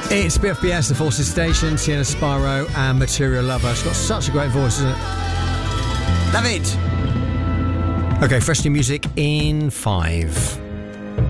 It's BFBS, The Forces Station, Sienna Spyro and Material Lover. It's got such a great voice, isn't it? Love it! Okay, fresh new music in 5.